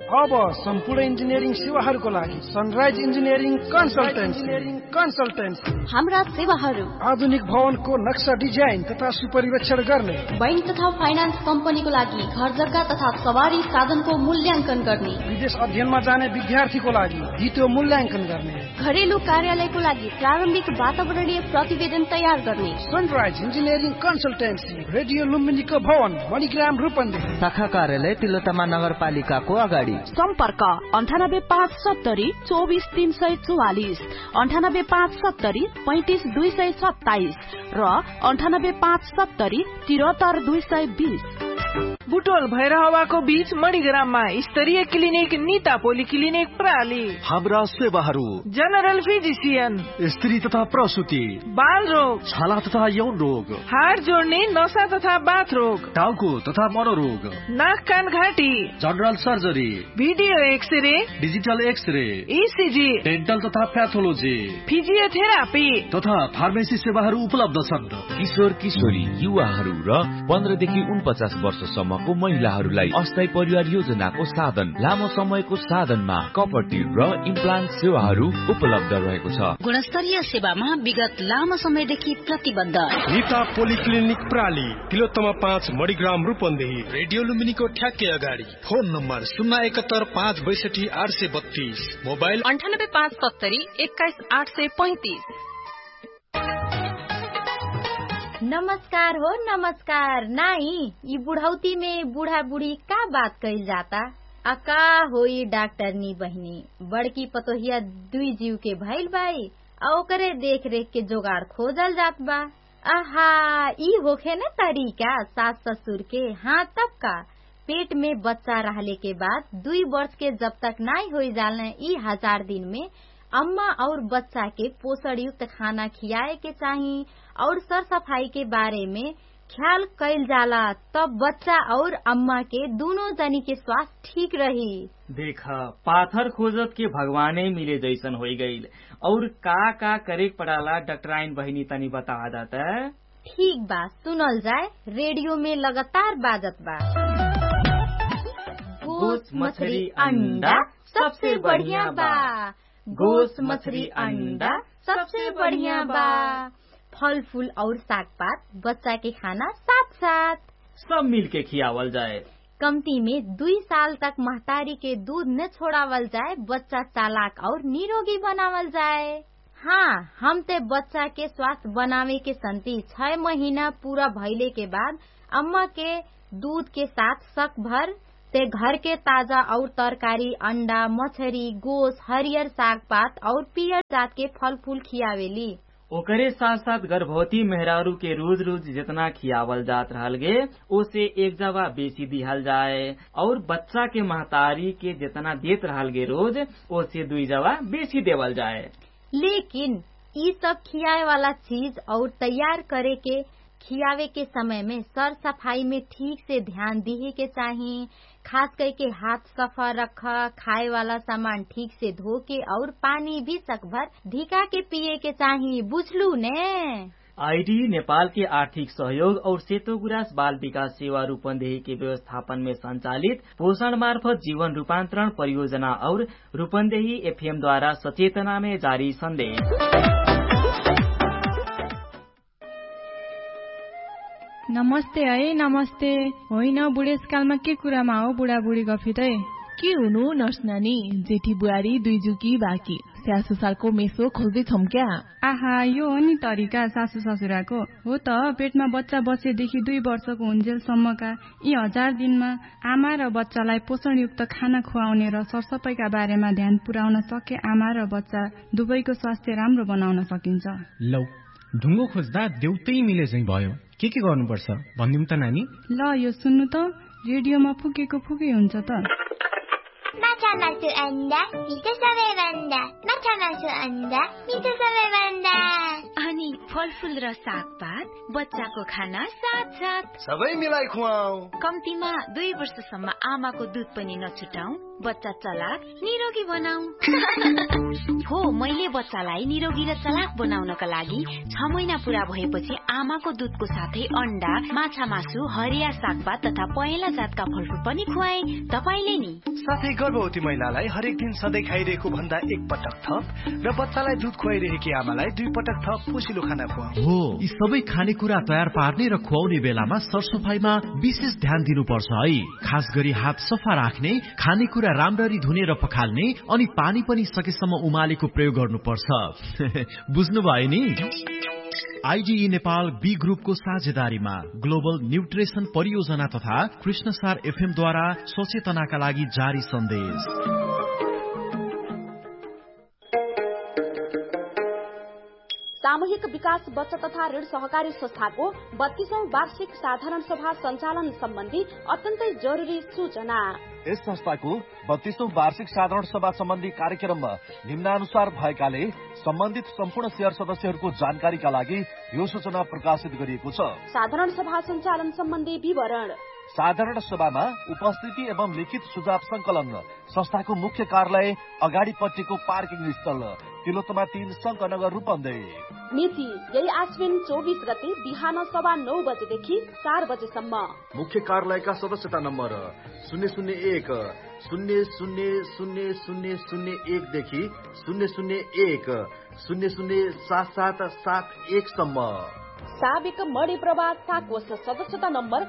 अब सम्पूर्ण इन्जिनियरिङ सेवाहरूको लागि सनराइज इन्जिनियरिङ कन्सल्टेन्सी। हाम्रा सेवाहरू आधुनिक भवनको नक्सा डिजाइन तथा सुपरिवेक्षण गर्ने, बैंक तथा फाइनान्स कम्पनीको लागि घर जग्गा तथा सवारी साधनको मूल्याङ्कन गर्ने, विदेश अध्ययनमा जाने विद्यार्थीको लागि द्वितीय मूल्याङ्कन गर्ने, घरेलु कार्यालयको लागि प्रारम्भिक वातावरणीय प्रतिवेदन तयार गर्ने। सनराइज इन्जिनियरिङ कन्सल्टेन्सी, रेडियो लुम्बिनीको भवन, मणिग्राम रूपन्देही। शाखा कार्यालय तिलोत्तमा नगरपालिकाको अगाडि। सम्पर्क 9857 24 344, 9857 35 227 र 9857 73 220। बुटोल भैरहवाको बीच मणिग्राममा स्तरीय क्लिनिक नीता पोली क्लिनिक प्राली। हाम्रा सेवाहरू जनरल फिजिसियन, स्त्री तथा प्रसुति, बाल रोग, छाला तथा यौन रोग, हाड जोड्ने, नसा तथा बाथ रोग, टाउको तथा मनोरोग, नाक कान घाँटी, general surgery, video x-ray, digital x-ray, ECG, dental तथा प्याथोलोजी, फिजियोथेरापी तथा फार्मेसी सेवाहरू उपलब्ध छन्। किशोर किशोरी, युवाहरू र 15 देखि 49 वर्षसम्म महिलाहरूलाई अस्थायी परिवार योजनाको साधन, लामो समयको साधनमा कपटी र इम्प्लान्ट सेवाहरू उपलब्ध रहेको छ। गुणस्तरीय सेवामा विगत लामो समयदेखि प्रतिबद्ध नीता पोलिक्लिनिक प्राली, तिलोत्तमा 5 मणिग्राम रूपन्देही, रेडियो लुम्बिनीको ठ्याक्कै अगाडि। Phone number 071 562 832, mobile 98 570 21 835। नमस्कार हो नमस्कार। नाई ये बुढ़ौती में बूढ़ा बूढ़ी का बात कही जाता। अका होई डॉक्टरनी बहनी, बड़की पतोहिया दुई जीव के भइल बाई, ओकरे देख रेख के जोगाड़ खोजल जात बा। आहा, ई होखे न तरीका सास ससुर के। हाँ तब का पेट में बच्चा रहले के बाद 2 वर्ष के जब तक नाई होई जालने, ई 1000 दिन में अम्मा और बच्चा के पोषण युक्त खाना खियाए के चाहिए और सर सफाई के बारे में ख्याल कैल जाला, तब बच्चा और अम्मा के दोनों जनी के स्वास्थ्य ठीक रही। देखा पाथर खोजत के भगवाने मिले जैसन हो गईल। और का करे पड़ाला डॉक्टराइन बहिनी तनी बता जाता। ठीक बा, सुनल जाए। रेडियो में लगातार बाजत बा। गोस मछली अंडा सबसे बढ़िया बा, गोस मछली अंडा सबसे बढ़िया बा। फल फूल और साग पात बच्चा के खाना साथ साथ सब मिल के खियावल जाए। कमती में 2 साल तक महतारी के दूध न छोड़ावल जाए, बच्चा चालाक और निरोगी बनावल जाए। हाँ, हम ते बच्चा के स्वास्थ्य बनावे के संति 6 महीना पूरा भइले के बाद अम्मा के दूध के साथ शक भर ते घर के ताजा और तरकारी, अंडा, मछली, गोस, हरियर साग पात और पियर जात के फल फूल खियावेली। ओकरे साथ साथ गर्भवती मेहरारू के रोज रोज जितना खियावल जात रहल गे ओसे 1 जवा बेसी दिहल जाए, और बच्चा के महतारी के जितना देत रहल गे रोज ओसे 2 जवा बेसी देवल जाए। लेकिन ये सब खियाए वाला चीज और तैयार करे के खियावे के समय में सर सफाई में ठीक से ध्यान दिए के चाहिए। खास करके हाथ सफा रखा, खाए वाला सामान ठीक से धो के और पानी भी सकभर धिका के पिए के चाहिए, बुझलू ने। आईडी नेपाल के आर्थिक सहयोग और सेतो गुराँस बाल विकास सेवा रूपन्देही के व्यवस्थापन में संचालित पोषण मार्फत जीवन रूपांतरण परियोजना और रूपन्देही एफएम द्वारा सचेतना में जारी संदेश। नमस्ते है, नमस्ते। होइन, बुढेसकालमा के कुरामा हो बुढाबुढी गफित है? के हुनु नर्स नानी, जेठी बुहारी 2 जुकी बाँकी स्यासु सालको मेसो खोज्दैछौं क्या? आहा, यो हो नि तरिका सासु ससुराको। हो त, पेटमा बच्चा बसेदेखि 2 वर्षको हुन्जेलसम्मका यी 1000 दिनमा आमा र बच्चालाई पोषणयुक्त खाना खुवाउने र सरसफाइका बारेमा ध्यान पुर्याउन सके आमा र बच्चा दुवैको स्वास्थ्य राम्रो बनाउन सकिन्छ। लौ, ढुङ्गो खोज्दा देउतै मिले झै भयो। के गर्नुपर्छ भनिदिउँ त नानी? ल, यो सुन्नु त, रेडियोमा फुकेको फुकै हुन्छ त। माछा मासु अन्डा मिठो सबैभन्दा माछा मासु अन्डा मिठो सबैभन्दा। अनि फलफुल र सागपात बच्चाको खाना साथ साथ सबै मिलाई खुवाऊ। कम्तीमा 2 वर्षसम्म आमाको दुध पनि नछुटाऊ, बच्चा चलाक निरोगी बनाऊ। हो, मैले बच्चालाई निरोगी र चलाक बनाउनका लागि 6 महिना पूरा भएपछि आमाको दुधको साथै अन्डा, माछा मासु, हरिया सागपात तथा पहेँला जातका फलफुल पनि खुवाए। तपाईले नि साथै गर्भवती महिलालाई हरेक दिन सधैँ खाइरहेको भन्दा 1 पटक थप र बच्चालाई दुध खुवाइरहेकी आमालाई 2 पटक थप पोषिलो खाना खुवाऊ। हो, यी सबै खानेकुरा तयार पार्ने र खुवाउने बेलामा सरसफाइमा विशेष ध्यान दिनुपर्छ है। खास गरी हात सफा राख्ने, खानेकुरा राम्ररी धुने र पखाल्ने, अनि पानी पनि सकेसम्म उमालेको प्रयोग गर्नुपर्छ। बुझ्नुभयो नि? आइडिई नेपाल बी ग्रुपको साझेदारीमा ग्लोबल न्युट्रिसन परियोजना तथा कृष्णसार एफएम द्वारा सचेतनाका लागि जारी सन्देश। सामूहिक विकास बचत तथा ऋण सहकारी संस्थाको 32औं वार्षिक साधारण सभा सञ्चालन सम्बन्धी अत्यन्तै जरुरी सूचना। यस संस्थाको 32औं वार्षिक साधारण सभा सम्बन्धी कार्यक्रम निम्नानुसार भएकाले सम्बन्धित सम्पूर्ण शेयर सदस्यहरूको जानकारीका लागि यो सूचना प्रकाशित गरिएको छ। साधारण सभा सञ्चालन सम्बन्धी विवरण। साधारण सभामा उपस्थिति एवं लिखित सुझाव संकलन संस्थाको मुख्य कार्यालय अगाडिपट्टिको पार्किङ स्थल तिलोत्तमा 3 शङ्करनगर रूपन्देही। मिति यही आश्विन 24 गते बिहान 9:15 बजेदेखि 4 बजेसम्म। मुख्य कार्यालयका सदस्यता नम्बर 001 000001 देखि 001 007771 सम्म। साबिक मणि प्रवाह साकोष सदस्यता नम्बर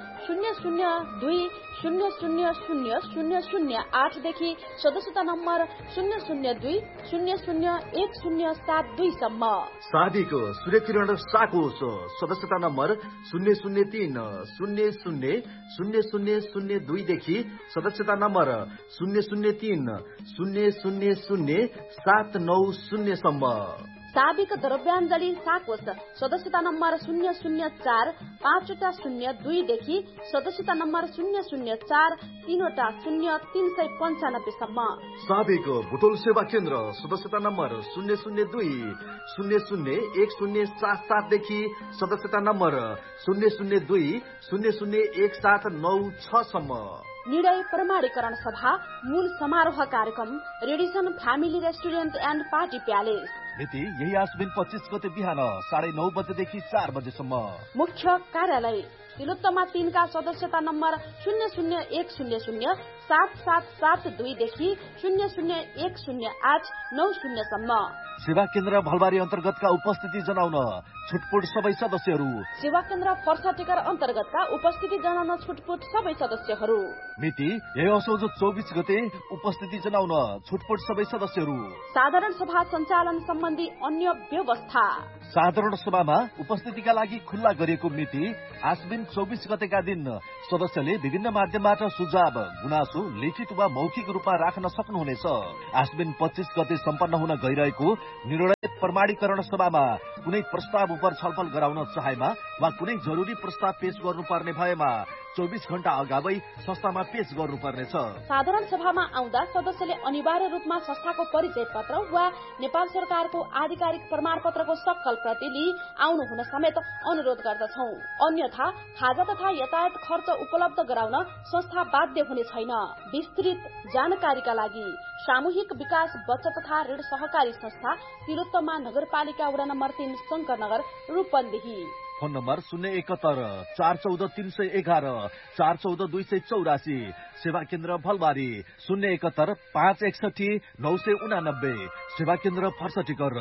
002000008 देखि सदस्यता नम्बर 002001072 सम्म। साबिक सूर्यकिरण साकोष सदस्यता नम्बर 003000002 देखि सदस्यता नम्बर 003000790 सम्म। साबिक द्रव्याञ्जली साकोष सदस्यता नम्बर 004-502 देखि सदस्यता नम्बर 004-3-0395 सम्म। साबिक बुटोल सेवा केन्द्र सदस्यता नम्बर 002-001077 देखि सदस्यता नम्बर 002-001796 सम्म। निर्णय प्रमाणीकरण सभा मूल समारोह कार्यक्रम Radisson family restaurant and party palace. मिति यही आश्विन 25 गते बिहान 9:30 बजेदेखि 4 बजेसम्म। मुख्य कार्यालय तिलोत्तमा 3 का सदस्यता नम्बर 001007772 देखि 0010890 सम्म। सेवा केन्द्र भलबारी अन्तर्गतका उपस्थिति जनाउन छुटपुट सबै सदस्यहरू। सेवा केन्द्र पर्सा टिकर अन्तर्गतका उपस्थिति जनाउन छुटपुट सबै सदस्यहरू। मिति यही असोज 24 गते उपस्थिति जनाउन छुटपुट सबै सदस्यहरू। साधारण सभा सञ्चालन सम्बन्धी अन्य व्यवस्था। साधारण सभामा उपस्थितिका लागि खुल्ला गरिएको मिति आश्विन 24 गतेका दिन सदस्यले विभिन्न माध्यमबाट सुझाव गुनासो लिखित वा मौखिक रूपमा राख्न सक्नुहुनेछ। आश्विन 25 गते सम्पन्न हुन गइरहेको निर्णय प्रमाणीकरण सभामा कुनै प्रस्ताव उप छलफल गराउन चाहेमा वा कुनै जरुरी प्रस्ताव पेश गर्नुपर्ने भएमा 24 घण्टा अगावै संस्थामा पेश गर्नुपर्नेछ। साधारण सभामा आउँदा सदस्यले अनिवार्य रूपमा संस्थाको परिचय पत्र वा नेपाल सरकारको आधिकारिक प्रमाणपत्रको सक्कल प्रति लिई आउनु हुन समेत अनुरोध गर्दछौं। अन्यथा खाजा तथा यातायात खर्च उपलब्ध गराउन संस्था बाध्य हुने छैन। विस्तृत जानकारीका लागि सामूहिक विकास बचत तथा ऋण सहकारी संस्था तिलोत्तमा नगरपालिका वडा नम्बर 3 शङ्करनगर रूपन्देही। Phone number 071-414-311 414-284। सेवा केन्द्र भलबारी 071-561-989। सेवा केन्द्र फर्सटिकर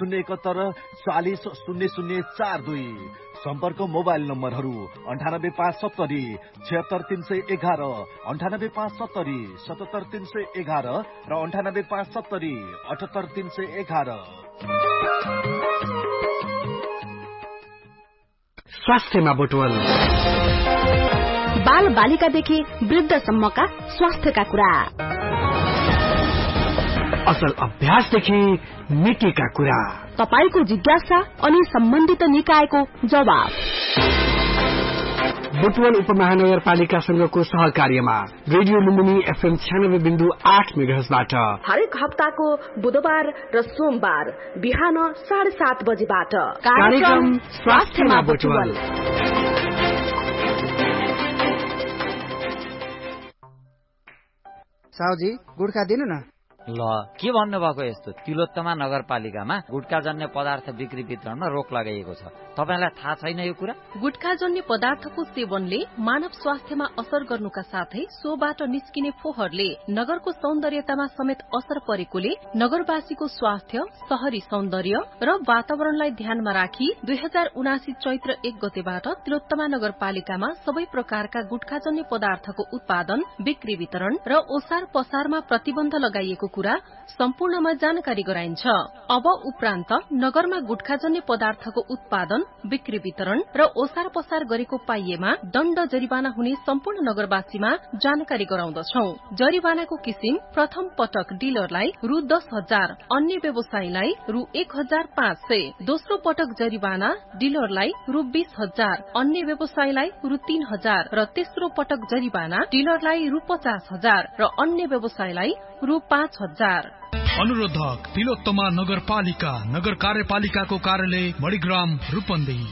071-40-0042। सम्पर्क मोबाइल नम्बरहरू 98570 76311, 98570 77311 र 98570 78311। स्वास्थ्यमा बुटवल बाल बालिकादेखि वृद्धसम्मका स्वास्थ्यका कुरा, असल अभ्यासदेखि मितिका कुरा, तपाईको जिज्ञासा अनि सम्बन्धित निकायको जवाब। बुटवल उपमहानगरपालिकासँगको सहकार्यमा रेडियो लुम्बिनी FM 96.8 मेगाहर्जबाट हरेक हप्ताको बुधबार र सोमबार बिहान 7:30 बजेबाट कार्यक्रम स्वास्थ्यमा बुटवल। साउजी गुटखा दिनु न। ल के भन्नुभएको यस्तो तिलोत्तमा नगरपालिकामा गुटखाजन्य पदार्थ बिक्री वितरणमा रोक लगाइएको छ। तपाईलाई थाहा छैन यो कुरा? गुटखाजन्य पदार्थको सेवनले मानव स्वास्थ्यमा असर गर्नुका साथै सोबाट निस्किने फोहोरले नगरको सौन्दर्यतामा समेत असर परेकोले नगरवासीको स्वास्थ्य, शहरी सौन्दर्य र वातावरणलाई ध्यानमा राखी 2079 चैत्र 1 गतेबाट तिलोत्तमा नगरपालिकामा सबै प्रकारका गुटखाजन्य पदार्थको उत्पादन, बिक्री वितरण र ओसार पसारमा प्रतिबन्ध लगाइएको कुरा सम्पूर्णमा जानकारी गराइन्छ। अब उपरान्त नगरमा गुटखाजन्य पदार्थको उत्पादन, बिक्री वितरण र ओसार पसार गरेको पाइएमा दण्ड जरिवाना हुने सम्पूर्ण नगरवासीमा जानकारी गराउँदछौ। जरिवानाको किसिम प्रथम पटक डिलरलाई रु 10,000, अन्य व्यवसायीलाई रु 1,500, दोस्रो पटक जरिवाना डिलरलाई रु 20,000, अन्य व्यवसायीलाई रु 3,000 र तेस्रो पटक जरिवाना डिलरलाई रु 50,000 र अन्य व्यवसायीलाई रु 5,000। अनुरोधक तिलोत्तमा नगरपालिका नगर कार्यपालिकाको कार्यालय मणिग्राम रूपन्देही।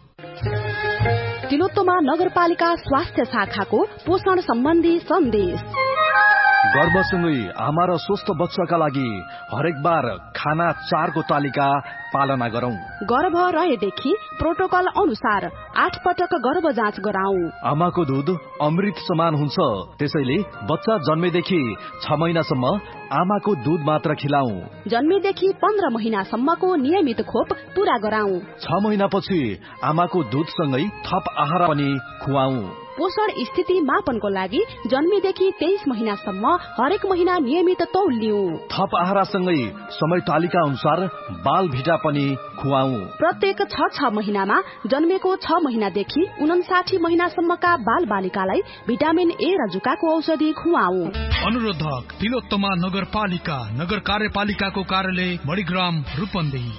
तिलोत्तमा नगरपालिका स्वास्थ्य शाखाको पोषण सम्बन्धी सन्देश। गर्भसँगै आमा र स्वस्थ बच्चाका लागि हरेक बार खाना 4 को तालिका पालना गरौं। गर्भ रहेदेखि प्रोटोकल अनुसार 8 पटक गर्भ जाँच गराऊ। आमाको दूध अमृत समान हुन्छ, त्यसैले बच्चा जन्मेदेखि 6 महिनासम्म आमाको दूध मात्र खिलाऊ। जन्मेदेखि 15 महिनासम्मको नियमित खोप पूरा गराऊ। 6 महिनापछि आमाको दूधसँगै थप आहार पनि खुवाऊ। पोषण स्थिति मापनको लागि जन्मेदेखि 23 महिनासम्म हरेक महिना नियमित तौल लिऊ। थप आहारसँगै समय तालिका अनुसार बाल भिटा पनि खुवाऊ। प्रत्येक 6 महिनामा जन्मेको 6 महिनादेखि 59 महिनासम्मका बाल बालिकालाई भिटामिन ए र जुकाको औषधि खुवाऊ। अनुरोधक तिलोत्तमा नगरपालिका नगर कार्यपालिकाको कार्यालय मणिग्राम रूपन्देही।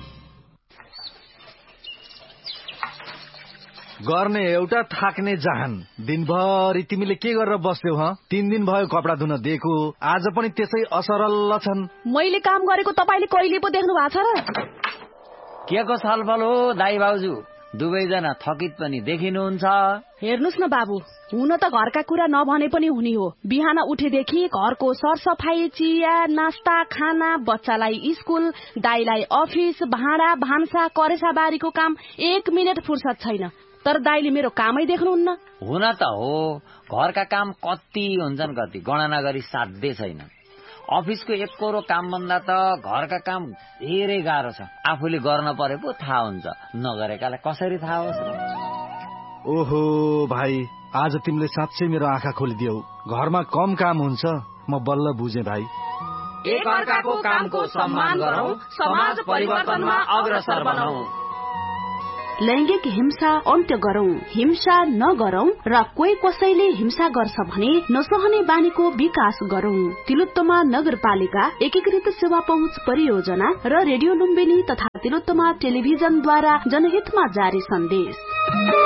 गर्ने एउटा थाक्ने जहान, दिनभरि तिमीले के गरेर बस्यौ? 3 दिन भयो कपडा धुन दिएको, आज पनि त्यसै असरल छन्। मैले काम गरेको तपाईले कहिले पो देख्नु भएको छ र? के को छलफल हो दाइ बाउजू? दुवैजना थकित पनि देखिनुहुन्छ। हेर्नुस् न बाबु, हुन त घरका कुरा नभने पनि हुने हो। बिहान उठेदेखि घरको सरसफाई, चिया, नास्ता, खाना, बच्चालाई स्कुल, दाइलाई अफिस, भाँडा भान्सा, करेसा बारीको काम, 1 मिनेट फुर्सद छैन। तर दाइले मेरो कामै देख्नुहुन्न। हुन त हो, घरका काम कति हुन्छन् कति गणना गरी साध्य छैन। अफिसको एक कोरो काम भन्दा त घरका काम धेरै गाह्रो छ। आफूले गर्न परे पो थाहा हुन्छ, नगरेकालाई कसरी थाहा होस् र? ओहो भाइ, आज तिमीले साँच्चै मेरो आँखा खोलिदियौ। घरमा कम काम हुन्छ, म बल्ल बुझे भाइ। एक अर्काको कामको सम्मान गरौं, समाज परिवर्तनमा अग्रसर बनाऊ। लैंगिक हिंसा अन्त्य गरौं, हिंसा नगरौं र कोही कसैले हिंसा गर्छ भने नसहने बानीको विकास गरौं। तिलोत्तमा नगरपालिका एकीकृत सेवा पहुँच परियोजना र रेडियो लुम्बिनी तथा तिलोत्तमा टेलिभिजनद्वारा जनहितमा जारी सन्देश।